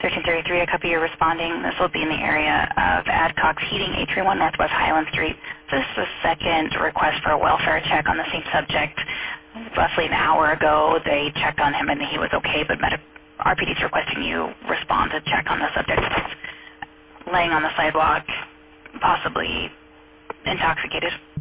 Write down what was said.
1333, a copy you're responding. This will be in the area of Adcox Heating, 831 Northwest Highland Street. This is the second request for a welfare check on the same subject. Roughly an hour ago, they checked on him and he was okay, but RPD is requesting you respond to check on the subject. Laying on the sidewalk, possibly intoxicated.